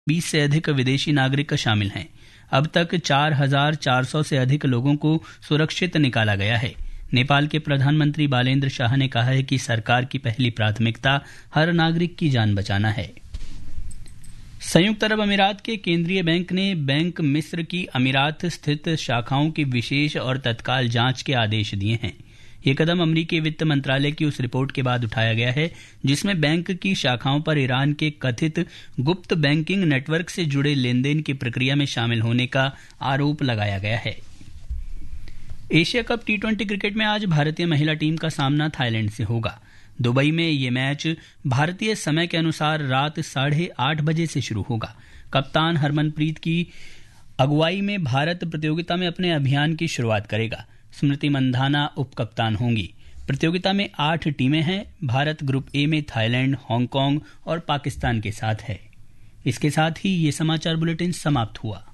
20 से अधिक विदेशी नागरिक शामिल हैं। अब तक 4,400 से अधिक लोगों को सुरक्षित निकाला गया है। नेपाल के प्रधानमंत्री बालेन्द्र शाह ने कहा है कि सरकार की पहली प्राथमिकता हर नागरिक की जान बचाना है। संयुक्त अरब अमीरात के केंद्रीय बैंक ने बैंक मिस्र की अमीरात स्थित शाखाओं की विशेष और तत्काल जांच के आदेश दिए हैं। ये कदम अमरीकी वित्त मंत्रालय की उस रिपोर्ट के बाद उठाया गया है जिसमें बैंक की शाखाओं पर ईरान के कथित गुप्त बैंकिंग नेटवर्क से जुड़े लेनदेन की प्रक्रिया में शामिल होने का आरोप लगाया गया है। एशिया कप T20 क्रिकेट में आज भारतीय महिला टीम का सामना थाईलैंड से होगा। दुबई में ये मैच भारतीय समय के अनुसार रात 8:30 बजे से शुरू होगा। कप्तान हरमनप्रीत की अगुवाई में भारत प्रतियोगिता में अपने अभियान की शुरुआत करेगा। स्मृति मंधाना उप कप्तान होंगी। प्रतियोगिता में 8 टीमें हैं। भारत ग्रुप ए में थाईलैंड, हांगकांग और पाकिस्तान के साथ है। इसके साथ ही ये समाचार बुलेटिन समाप्त हुआ।